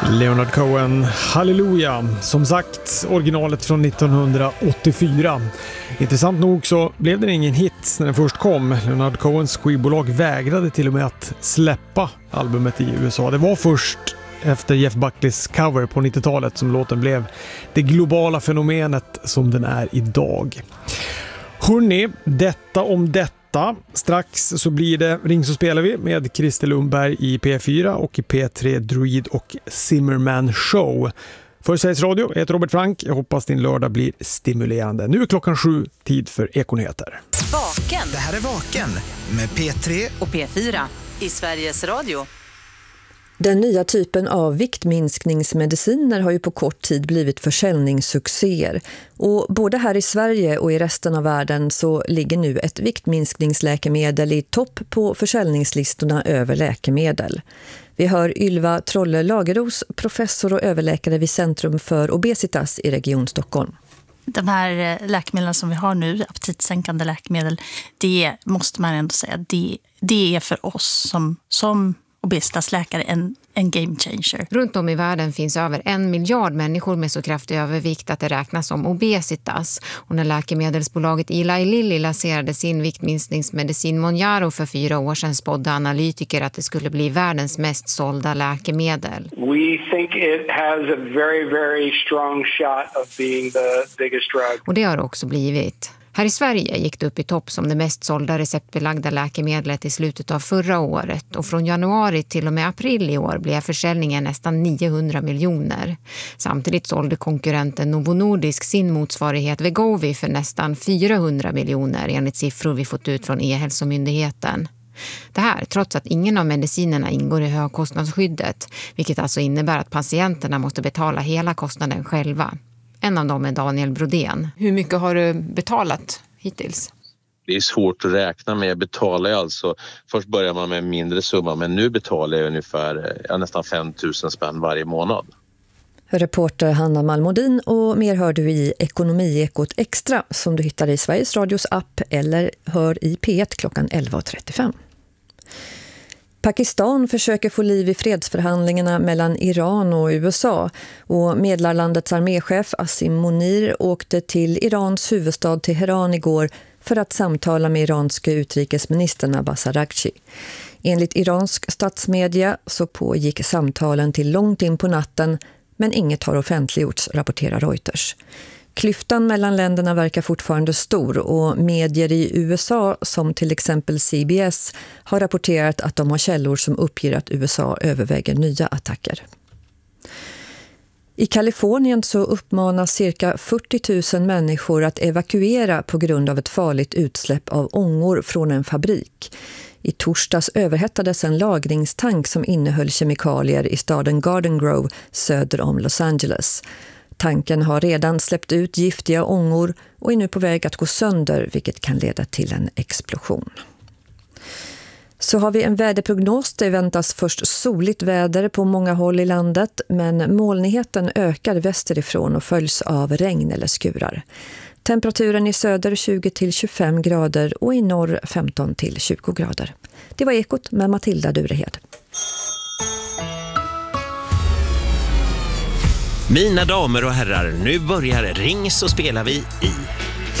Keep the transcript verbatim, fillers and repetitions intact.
Leonard Cohen, Halleluja. Som sagt, originalet från nittonhundraåttiofyra. Intressant nog så blev den ingen hit när den först kom. Leonard Cohens skivbolag vägrade till och med att släppa albumet i U S A. Det var först efter Jeff Buckleys cover på nittiotalet som låten blev det globala fenomenet som den är idag. Hörrni, detta om detta. Strax så blir det Ring så spelar vi med Christer Lundberg i P fyra och i P tre Druid och Zimmerman Show. För Sveriges Radio, jag heter Robert Frank. Jag hoppas din lördag blir stimulerande. Nu är klockan sju, tid för Ekonyheter. Vaken. Det här är Vaken med P tre och P fyra i Sveriges Radio. Den nya typen av viktminskningsmediciner har ju på kort tid blivit försäljningssuccéer. Och både här i Sverige och i resten av världen så ligger nu ett viktminskningsläkemedel i topp på försäljningslistorna över läkemedel. Vi hör Ylva Trolle Lageros, professor och överläkare vid Centrum för Obesitas i Region Stockholm. De här läkemedlen som vi har nu, aptitsänkande läkemedel, det måste man ändå säga, det, det är för oss som, som obesitasläkare en, en game changer. Runt om i världen finns över en miljard människor med så kraftig övervikt att det räknas som obesitas. Och när läkemedelsbolaget Eli Lilly lanserade sin viktminskningsmedicin Mounjaro för fyra år sedan spådde analytiker att det skulle bli världens mest sålda läkemedel. We think it has a very, very strong shot of being the biggest drug. Och det har det också blivit. Här i Sverige gick det upp i topp som det mest sålda receptbelagda läkemedlet i slutet av förra året och från januari till och med april i år blev försäljningen nästan niohundra miljoner. Samtidigt sålde konkurrenten Novo Nordisk sin motsvarighet Wegovy för nästan fyrahundra miljoner enligt siffror vi fått ut från E-hälsomyndigheten. Det här trots att ingen av medicinerna ingår i högkostnadsskyddet, vilket alltså innebär att patienterna måste betala hela kostnaden själva. En av dem är Daniel Brodén. Hur mycket har du betalat hittills? Det är svårt att räkna med. Jag betalar alltså, först börjar man med en mindre summa men nu betalar jag ungefär ja, nästan fem tusen spänn varje månad. Reporter Hanna Malmodin och mer hör du i Ekonomiekot Extra som du hittar i Sveriges Radios app eller hör i P ett klockan elva trettiofem. Pakistan försöker få liv i fredsförhandlingarna mellan Iran och U S A och medlarlandets arméchef Asim Munir åkte till Irans huvudstad Teheran igår för att samtala med iranska utrikesministern Abbas Araghchi. Enligt iransk statsmedia så pågick samtalen till långt in på natten men inget har offentliggjorts, rapporterar Reuters. Klyftan mellan länderna verkar fortfarande stor och medier i U S A som till exempel C B S har rapporterat att de har källor som uppger att U S A överväger nya attacker. I Kalifornien så uppmanas cirka fyrtio tusen människor att evakuera på grund av ett farligt utsläpp av ångor från en fabrik. I torsdags överhettades en lagringstank som innehöll kemikalier i staden Garden Grove söder om Los Angeles. Tanken har redan släppt ut giftiga ångor och är nu på väg att gå sönder, vilket kan leda till en explosion. Så har vi en väderprognos. Det väntas först soligt väder på många håll i landet, men molnigheten ökar västerifrån och följs av regn eller skurar. Temperaturen i söder tjugo till tjugofem grader och i norr femton till tjugo grader. Det var Ekot med Matilda Durehed. Mina damer och herrar, nu börjar Ring så spelar vi i